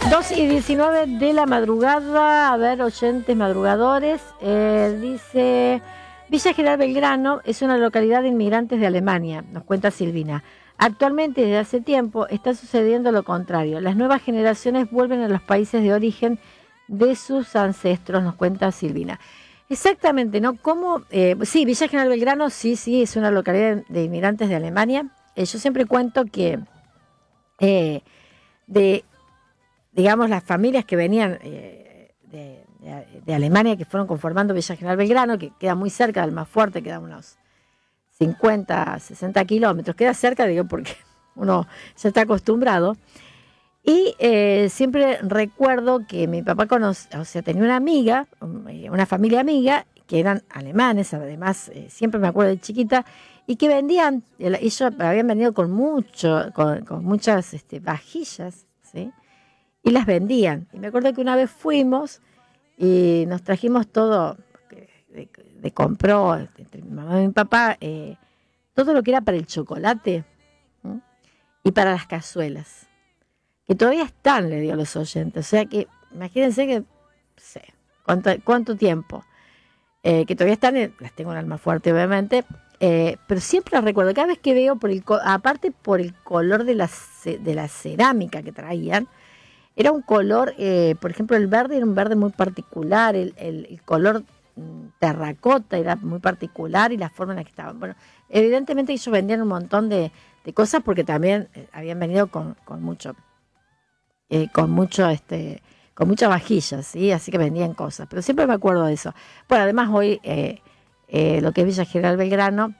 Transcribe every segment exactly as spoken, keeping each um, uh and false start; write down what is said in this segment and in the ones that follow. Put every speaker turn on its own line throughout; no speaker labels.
dos y diecinueve de la madrugada, a ver, oyentes madrugadores, eh, dice, Villa General Belgrano es una localidad de inmigrantes de Alemania, nos cuenta Silvina. Actualmente, desde hace tiempo, está sucediendo lo contrario. Las nuevas generaciones vuelven a los países de origen de sus ancestros, nos cuenta Silvina. Exactamente, ¿no? ¿Cómo? Eh, sí, Villa General Belgrano, sí, sí, es una localidad de inmigrantes de Alemania. Eh, yo siempre cuento que eh, de... digamos, las familias que venían eh, de, de, de Alemania, que fueron conformando Villa General Belgrano, que queda muy cerca del Almafuerte, queda unos cincuenta, sesenta kilómetros, queda cerca, digo, porque uno ya está acostumbrado. Y eh, siempre recuerdo que mi papá conoce, o sea, tenía una amiga, una familia amiga, que eran alemanes, además, eh, siempre me acuerdo de chiquita, y que vendían, ellos habían venido con mucho, con, con muchas este, vajillas, ¿sí? Y las vendían. Y me acuerdo que una vez fuimos y nos trajimos todo, de, de compró, entre mi mamá y mi papá, eh, todo lo que era para el chocolate, ¿sí? Y para las cazuelas, que todavía están, le digo a los oyentes. O sea que, imagínense que, no sé, cuánto, cuánto tiempo, eh, que todavía están, las tengo en Almafuerte, obviamente, eh, pero siempre las recuerdo. Cada vez que veo, por el aparte por el color de la, de la cerámica que traían, era un color, eh, por ejemplo, el verde era un verde muy particular, el, el, el color terracota era muy particular y la forma en la que estaban. Bueno, evidentemente ellos vendían un montón de, de cosas porque también eh, habían venido con, con mucho, eh, con mucho, este, con muchas vajillas, ¿sí? Así que vendían cosas. Pero siempre me acuerdo de eso. Bueno, además hoy eh, eh, lo que es Villa General Belgrano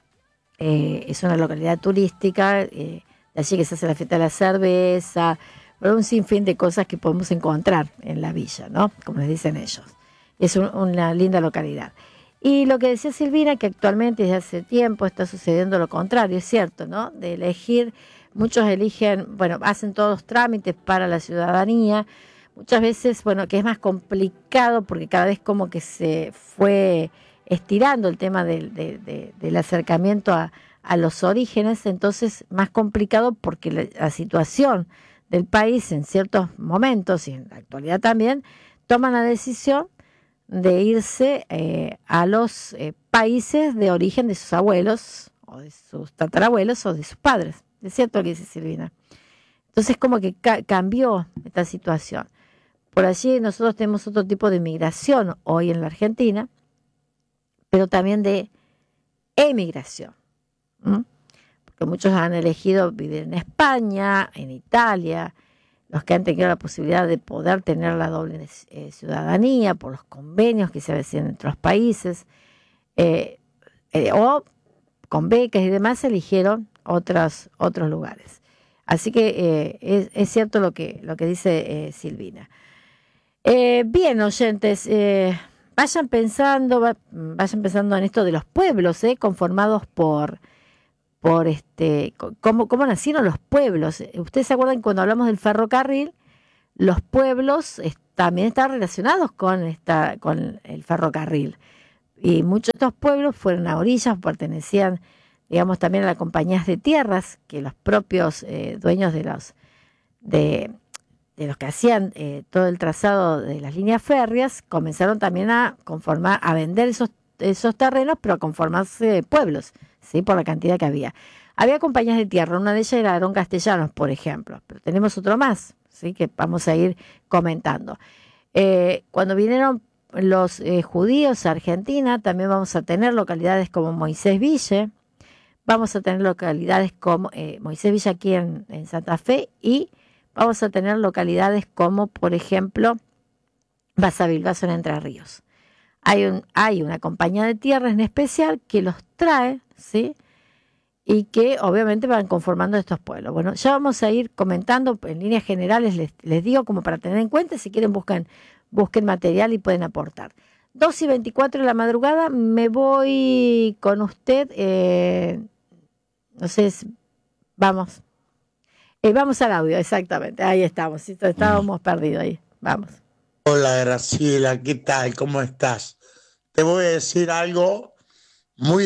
eh, es una localidad turística, eh, de allí que se hace la fiesta de la cerveza. Pero un sinfín de cosas que podemos encontrar en la villa, ¿no? Como les dicen ellos. Es un, una linda localidad. Y lo que decía Silvina, que actualmente desde hace tiempo está sucediendo lo contrario, es cierto, ¿no? De elegir, muchos eligen, bueno, hacen todos los trámites para la ciudadanía. Muchas veces, bueno, que es más complicado porque cada vez como que se fue estirando el tema del, de, de, del acercamiento a, a los orígenes, entonces más complicado porque la, la situación del país en ciertos momentos y en la actualidad también toman la decisión de irse eh, a los eh, países de origen de sus abuelos o de sus tatarabuelos o de sus padres. Es cierto lo que dice Silvina. Entonces como que ca- cambió esta situación. Por allí nosotros tenemos otro tipo de migración hoy en la Argentina, pero también de emigración. ¿Mm? Que muchos han elegido vivir en España, en Italia, los que han tenido la posibilidad de poder tener la doble eh, ciudadanía por los convenios que se hacen entre los países, eh, eh, o con becas y demás, eligieron otros, otros lugares. Así que eh, es, es cierto lo que, lo que dice eh, Silvina. Eh, bien, oyentes, eh, vayan pensando, va, vayan pensando en esto de los pueblos, eh, conformados por... por este cómo, cómo nacieron los pueblos. Ustedes se acuerdan cuando hablamos del ferrocarril, los pueblos es, también están relacionados con esta, con el ferrocarril. Y muchos de estos pueblos fueron a orillas, pertenecían, digamos, también a las compañías de tierras, que los propios eh, dueños de los de, de los que hacían eh, todo el trazado de las líneas férreas, comenzaron también a conformar, a vender esos, esos terrenos, pero a conformarse pueblos, ¿sí? Por la cantidad que había. Había compañías de tierra, una de ellas era Arón Castellanos, por ejemplo, pero tenemos otro más, ¿sí? Que vamos a ir comentando. Eh, cuando vinieron los eh, judíos a Argentina, también vamos a tener localidades como Moisés Ville, vamos a tener localidades como eh, Moisés Ville aquí en, en Santa Fe, y vamos a tener localidades como, por ejemplo, Basavilbaso en Entre Ríos. Hay, un, hay una compañía de tierra en especial que los trae, ¿sí? Y que obviamente van conformando estos pueblos. Bueno, ya vamos a ir comentando en líneas generales, les, les digo como para tener en cuenta, si quieren buscan, busquen material y pueden aportar. dos y veinticuatro de la madrugada, me voy con usted, eh, no sé, vamos. Eh, vamos al audio, exactamente, ahí estamos, estábamos perdidos ahí, vamos.
Hola Graciela, ¿qué tal? ¿Cómo estás? Te voy a decir algo muy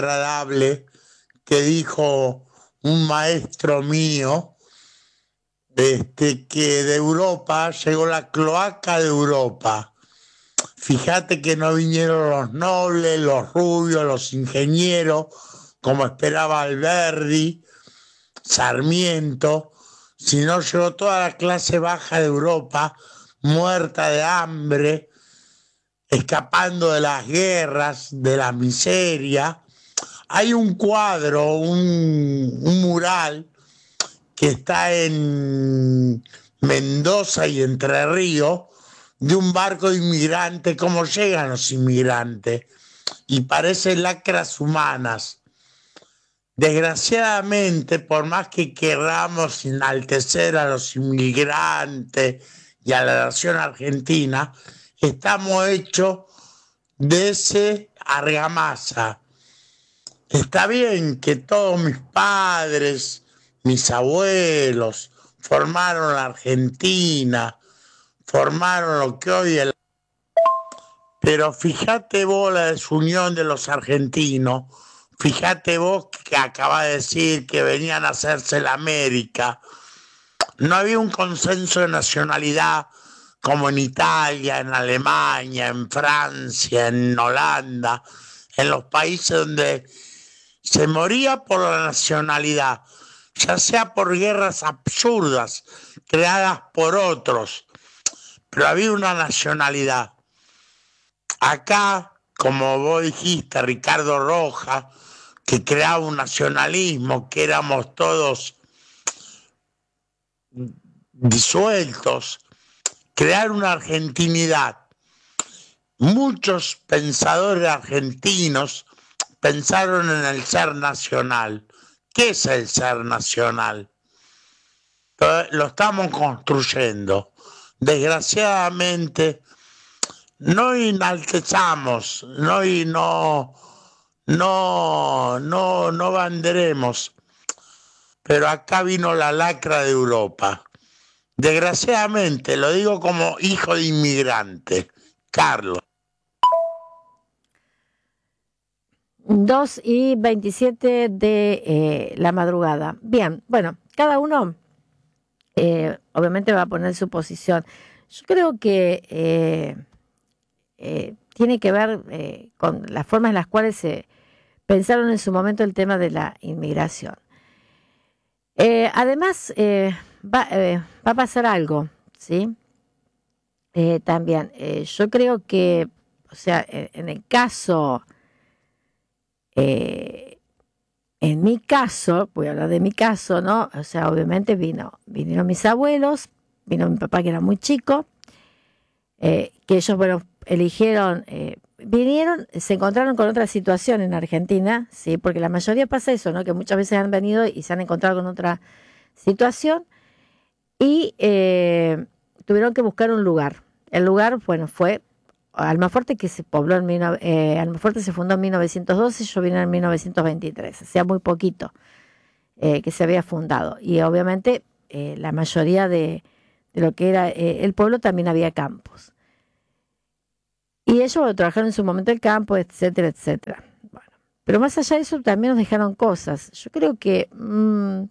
desagradable que dijo un maestro mío este, que de Europa llegó la cloaca de Europa. Fíjate que no vinieron los nobles, los rubios, los ingenieros, como esperaba Alberdi, Sarmiento, sino llegó toda la clase baja de Europa, muerta de hambre, escapando de las guerras, de la miseria. Hay un cuadro, un, un mural que está en Mendoza y Entre Ríos, de un barco de inmigrantes, cómo llegan los inmigrantes, y parecen lacras humanas. Desgraciadamente, por más que queramos enaltecer a los inmigrantes y a la nación argentina, estamos hechos de ese argamasa. Está bien que todos mis padres, mis abuelos, formaron la Argentina, formaron lo que hoy es el... Pero fíjate vos la desunión de los argentinos, fíjate vos que acabas de decir que venían a hacerse la América. No había un consenso de nacionalidad como en Italia, en Alemania, en Francia, en Holanda, en los países donde se moría por la nacionalidad, ya sea por guerras absurdas creadas por otros, pero había una nacionalidad. Acá, como vos dijiste, Ricardo Rojas, que creaba un nacionalismo, que éramos todos disueltos, crear una argentinidad. Muchos pensadores argentinos pensaron en el ser nacional. ¿Qué es el ser nacional? Lo estamos construyendo. Desgraciadamente, no enaltezamos, no, no, no, no, no banderemos, pero acá vino la lacra de Europa. Desgraciadamente, lo digo como hijo de inmigrante. Carlos.
dos y veintisiete de eh, la madrugada. Bien, bueno, cada uno eh, obviamente va a poner su posición. Yo creo que eh, eh, tiene que ver eh, con las formas en las cuales se pensaron en su momento el tema de la inmigración. Eh, además, eh, va, eh, va a pasar algo, ¿sí? Eh, también, eh, yo creo que, o sea, en, en el caso... Eh, en mi caso, voy a hablar de mi caso, ¿no? O sea, obviamente vino, vinieron mis abuelos, vino mi papá que era muy chico, eh, que ellos, bueno, eligieron, eh, vinieron, se encontraron con otra situación en Argentina, sí, porque la mayoría pasa eso, ¿no? Que muchas veces han venido y se han encontrado con otra situación y eh, tuvieron que buscar un lugar. El lugar, bueno, fue Almafuerte, que se pobló en eh, Almafuerte se fundó en mil novecientos doce, yo vine en mil novecientos veintitrés, o sea, muy poquito eh, que se había fundado. Y obviamente eh, la mayoría de, de lo que era eh, el pueblo también había campos. Y ellos bueno, trabajaron en su momento el campo, etcétera, etcétera. Bueno, pero más allá de eso también nos dejaron cosas. Yo creo que, mmm,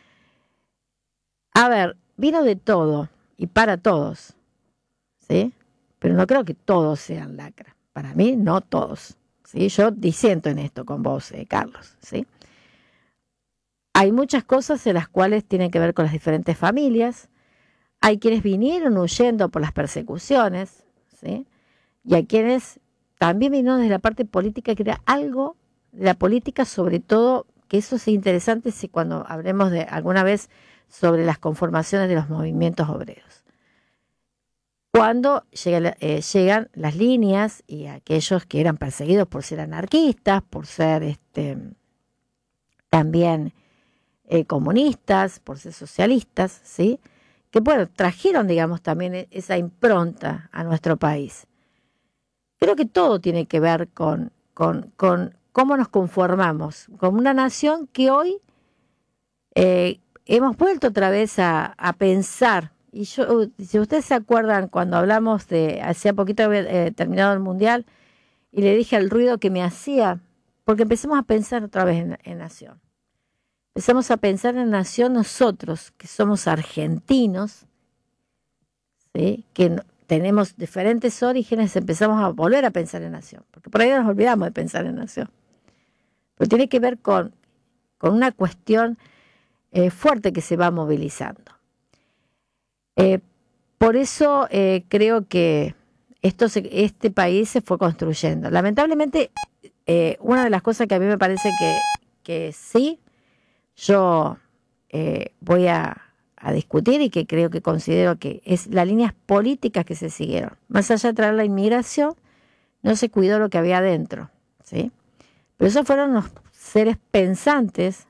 a ver, vino de todo y para todos, ¿sí? Pero no creo que todos sean lacra. Para mí, no todos. ¿Sí? Yo disiento en esto con vos, eh, Carlos. ¿Sí? Hay muchas cosas en las cuales tienen que ver con las diferentes familias. Hay quienes vinieron huyendo por las persecuciones, ¿sí? Y hay quienes también vinieron desde la parte política, que era algo de la política, sobre todo, que eso es interesante si cuando hablemos de alguna vez sobre las conformaciones de los movimientos obreros. Cuando llega, eh, llegan las líneas y aquellos que eran perseguidos por ser anarquistas, por ser este, también eh, comunistas, por ser socialistas, ¿sí? Que bueno, trajeron, digamos, también esa impronta a nuestro país. Creo que todo tiene que ver con, con, con cómo nos conformamos, con una nación que hoy eh, hemos vuelto otra vez a, a pensar. Y yo, si ustedes se acuerdan, cuando hablamos de, hacía poquito había eh, terminado el Mundial, y le dije el ruido que me hacía, porque empecemos a pensar otra vez en, en nación. empezamos a pensar en nación nosotros, que somos argentinos, ¿sí? Que no, tenemos diferentes orígenes, empezamos a volver a pensar en nación, porque por ahí nos olvidamos de pensar en nación. Pero tiene que ver con, con una cuestión eh, fuerte que se va movilizando. Eh, por eso eh, creo que esto se, este país se fue construyendo. Lamentablemente, eh, una de las cosas que a mí me parece que, que sí, yo eh, voy a, a discutir y que creo que considero que es las líneas políticas que se siguieron. Más allá de traer la inmigración, no se cuidó lo que había adentro, ¿sí? Pero esos fueron los seres pensantes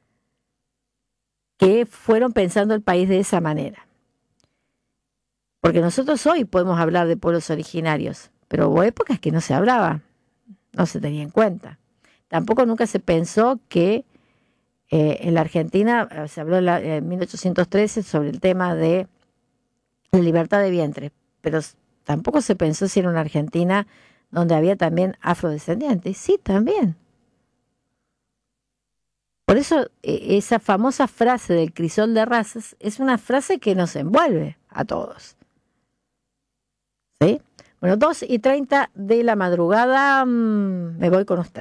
que fueron pensando el país de esa manera. Porque nosotros hoy podemos hablar de pueblos originarios, pero hubo épocas que no se hablaba, no se tenía en cuenta. Tampoco nunca se pensó que eh, en la Argentina, se habló en, la, en mil ochocientos trece sobre el tema de la libertad de vientre, pero tampoco se pensó si era una Argentina donde había también afrodescendientes. Sí, también. Por eso eh, esa famosa frase del crisol de razas es una frase que nos envuelve a todos. ¿Sí? Bueno, dos y treinta de la madrugada, mmm, me voy con usted.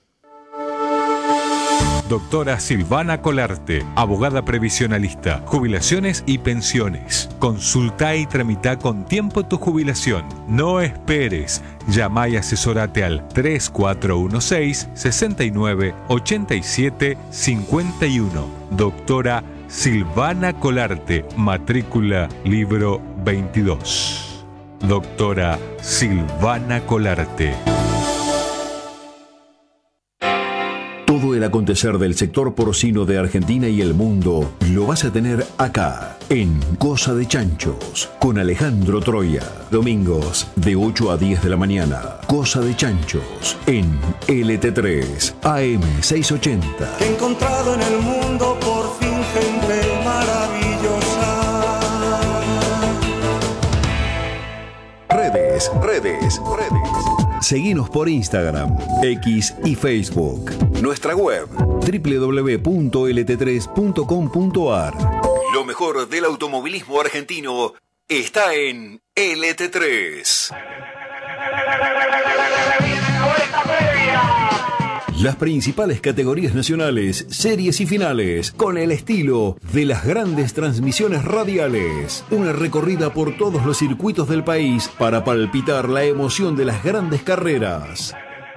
Doctora Silvana Colarte, abogada previsionalista, jubilaciones y pensiones. Consulta y tramita con tiempo tu jubilación. No esperes. Llama y asesórate al tres cuatro uno seis, seis nueve, ocho siete cinco uno. Doctora Silvana Colarte, matrícula libro veintidós. Doctora Silvana Colarte.
Todo el acontecer del sector porcino de Argentina y el mundo lo vas a tener acá, en Cosa de Chanchos, con Alejandro Troya. Domingos, de ocho a diez de la mañana. Cosa de Chanchos, en L T tres, A M seiscientos ochenta.
Que he encontrado en el mundo por fin gente maravillosa.
Redes, redes, redes. Seguinos por Instagram, X y Facebook. Nuestra web, doble u doble u doble u punto l t tres punto com punto a r. Lo mejor del automovilismo argentino está en L T tres. Las principales categorías nacionales, series y finales, con el estilo de las grandes transmisiones radiales. Una recorrida por todos los circuitos del país para palpitar la emoción de las grandes carreras.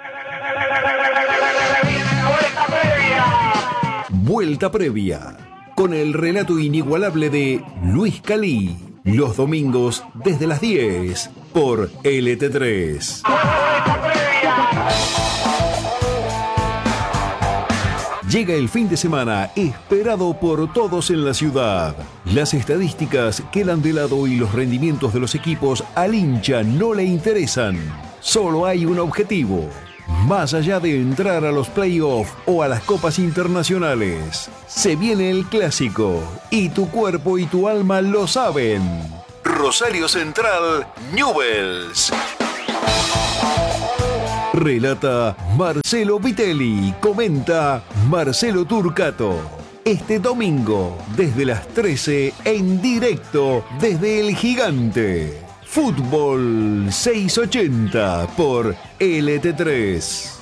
Vuelta previa, con el relato inigualable de Luis Calí. Los domingos desde las diez por L T tres. Llega el fin de semana esperado por todos en la ciudad. Las estadísticas quedan de lado y los rendimientos de los equipos al hincha no le interesan. Solo hay un objetivo, más allá de entrar a los playoffs o a las copas internacionales. Se viene el clásico y tu cuerpo y tu alma lo saben. Rosario Central, Newell's. Relata Marcelo Vitelli, comenta Marcelo Turcato. Este domingo, desde las trece, en directo desde El Gigante. Fútbol seiscientos ochenta por L T tres.